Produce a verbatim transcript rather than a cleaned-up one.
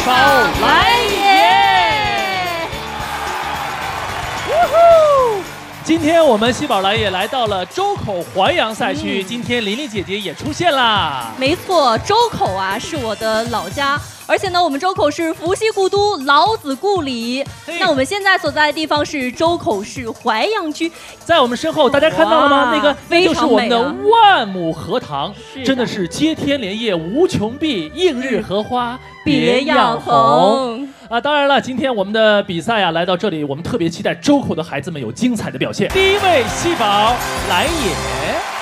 宝来也！今天我们西宝来也来到了周口淮阳赛区，嗯、今天琳琳姐姐也出现啦。 没错，周口啊是我的老家，而且呢，我们周口是伏羲故都，老子故里。那我们现在所在的地方是周口市淮阳区， 在我们身后，大家看到了吗？那个那就是我们的万亩荷塘，真的是接天莲叶无穷碧，映日荷花别样红。啊，当然了，今天我们的比赛啊来到这里，我们特别期待周口的孩子们有精彩的表现。第一位戏宝来也。